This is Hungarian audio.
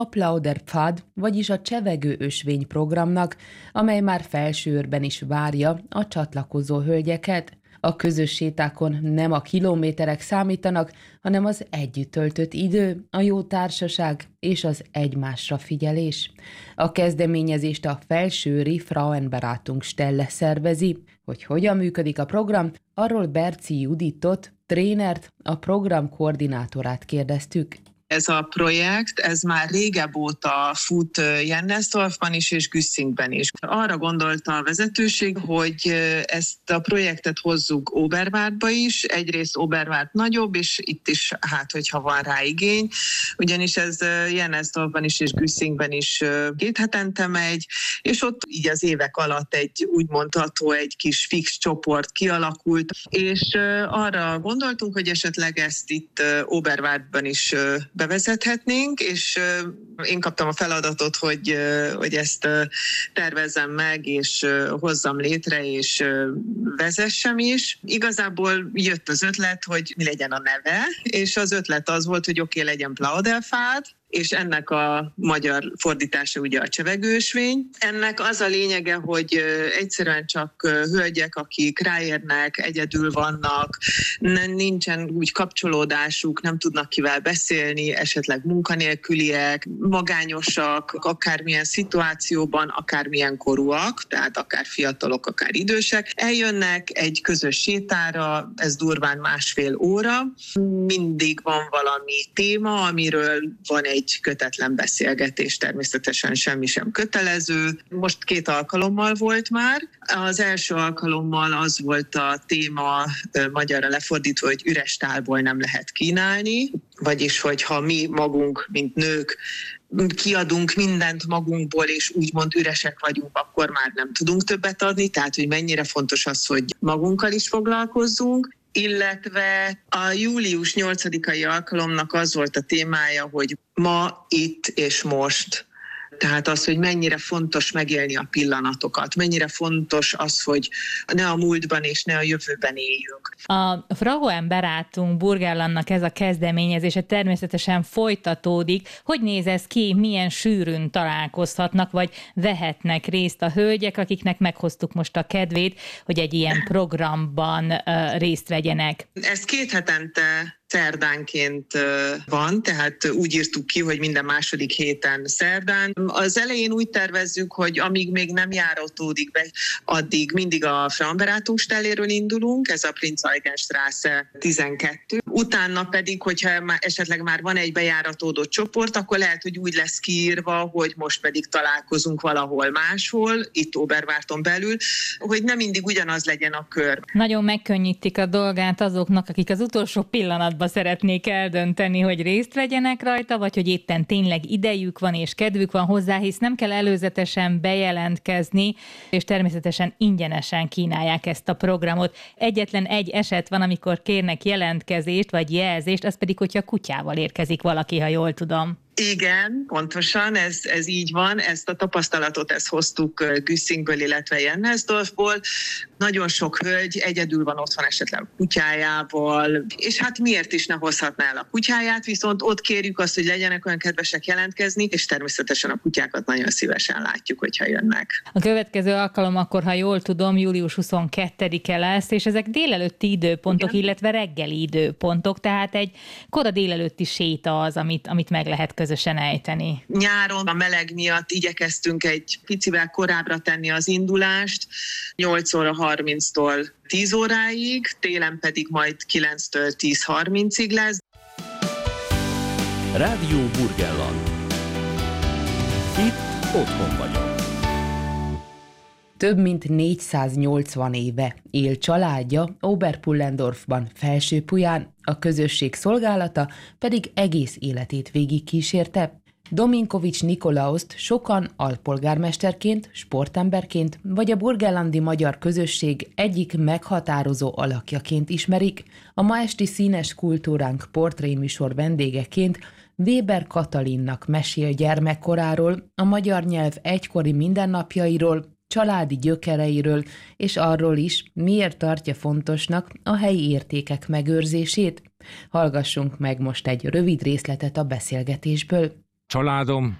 a Plauderpfad, vagyis a Csevegő Ösvény programnak, amely már Felsőőrben is várja a csatlakozó hölgyeket. A közös sétákon nem a kilométerek számítanak, hanem az együtt töltött idő, a jó társaság és az egymásra figyelés. A kezdeményezést a felsőőri Frauenberatungsstelle szervezi. Hogy hogyan működik a program, arról Berci Juditot, trénert, a program koordinátorát kérdeztük. Ez a projekt, ez már régebb óta fut Jennersdorfban is és Güsszingben is. Arra gondolta a vezetőség, hogy ezt a projektet hozzuk Oberwártba is, egyrészt Oberwárt nagyobb, és itt is, hogyha van rá igény, ugyanis ez Jennersdorfban is és Güsszingben is 2 hetente megy, és ott így az évek alatt úgy mondható egy kis fix csoport kialakult, és arra gondoltunk, hogy esetleg ezt itt Oberwártban is bevezethetnénk, és én kaptam a feladatot, hogy ezt tervezzem meg, és hozzam létre, és vezessem is. Igazából jött az ötlet, hogy mi legyen a neve, és az ötlet az volt, hogy legyen Plauderpfad, és ennek a magyar fordítása ugye a Csevegő Ösvény. Ennek az a lényege, hogy egyszerűen csak hölgyek, akik ráérnek, egyedül vannak, nincsen úgy kapcsolódásuk, nem tudnak kivel beszélni, esetleg munkanélküliek, magányosak, akármilyen szituációban, akármilyen korúak, tehát akár fiatalok, akár idősek, eljönnek egy közös sétára, ez durván 1,5 óra. Mindig van valami téma, amiről van egy kötetlen beszélgetés, természetesen semmi sem kötelező. Most 2 alkalommal volt már. Az első alkalommal az volt a téma, magyarra lefordítva, hogy üres tálból nem lehet kínálni, vagyis hogyha mi magunk, mint nők, kiadunk mindent magunkból, és úgymond üresek vagyunk, akkor már nem tudunk többet adni, tehát hogy mennyire fontos az, hogy magunkkal is foglalkozzunk, illetve a július 8-ai alkalomnak az volt a témája, hogy ma, itt és most. Tehát az, hogy mennyire fontos megélni a pillanatokat, mennyire fontos az, hogy ne a múltban és ne a jövőben éljünk. A Frauenberatung Burgenlandnak ez a kezdeményezése természetesen folytatódik. Hogy néz ez ki, milyen sűrűn találkozhatnak, vagy vehetnek részt a hölgyek, akiknek meghoztuk most a kedvét, hogy egy ilyen programban részt vegyenek? Ez 2 hetente szerdánként van, tehát úgy írtuk ki, hogy minden második héten szerdán. Az elején úgy tervezzük, hogy amíg még nem járatódik be, addig mindig a Frauenberatungsstelléről indulunk, ez a Prinz Eugen Straße 12. Utána pedig, hogyha esetleg már van egy bejáratódott csoport, akkor lehet, hogy úgy lesz kiírva, hogy most pedig találkozunk valahol máshol, itt Oberwárton belül, hogy nem mindig ugyanaz legyen a kör. Nagyon megkönnyítik a dolgát azoknak, akik az utolsó pillanatban szeretnék eldönteni, hogy részt vegyenek rajta, vagy hogy éppen tényleg idejük van és kedvük van hozzá, hisz nem kell előzetesen bejelentkezni, és természetesen ingyenesen kínálják ezt a programot. Egyetlen egy eset van, amikor kérnek jelentkezést vagy jelzést, az pedig, hogyha kutyával érkezik valaki, ha jól tudom. Igen, pontosan, ez így van. Ezt a tapasztalatot hoztuk Güssingből, illetve Jennersdorfból. Nagyon sok hölgy egyedül van otthon esetleg kutyájával, és hát miért is ne hozhatná el a kutyáját, viszont ott kérjük azt, hogy legyenek olyan kedvesek jelentkezni, és természetesen a kutyákat nagyon szívesen látjuk, hogyha jönnek. A következő alkalom akkor, ha jól tudom, július 22-e lesz, és ezek délelőtti időpontok, igen, illetve reggeli időpontok, tehát egy kora délelőtti séta az, amit meg lehet közösen ejteni. Nyáron a meleg miatt igyekeztünk egy picivel korábbra tenni az indulást, 8 óra 30-tól 10 óráig, télen pedig majd 9-től 10:30-ig lesz. Rádió Burgenland. Itt otthon vagyok. Több mint 480 éve él családja Oberpullendorfban, Felső-Puján, a közösség szolgálata pedig egész életét végig kísérte. Dominkovics Nikolauszt sokan alpolgármesterként, sportemberként vagy a burgenlandi magyar közösség egyik meghatározó alakjaként ismerik. A ma esti színes kultúránk portréműsor vendégeként Weber Katalinnak mesél gyermekkoráról, a magyar nyelv egykori mindennapjairól, családi gyökereiről, és arról is, miért tartja fontosnak a helyi értékek megőrzését. Hallgassunk meg most egy rövid részletet a beszélgetésből. családom